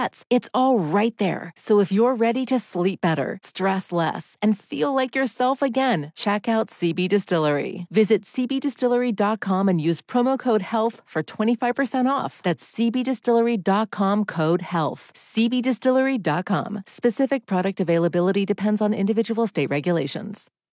pets. It's all right there. So if you're ready to sleep better, stress less, and feel like yourself again, check out CB Distillery. Visit cbdistillery.com and use promo code HEALTH for 25% off. That's cbdistillery.com, code HEALTH. cbdistillery.com. Specific product availability depends on individual state regulations.